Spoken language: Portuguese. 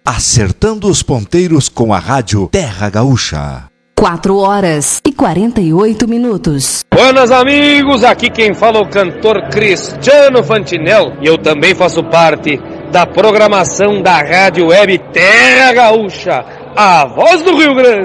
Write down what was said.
acertando os ponteiros com a rádio Terra Gaúcha. 4h48. Buenas amigos, aqui quem fala é o cantor Cristiano Fantinel e eu também faço parte da programação da Rádio Web Terra Gaúcha, a voz do Rio Grande.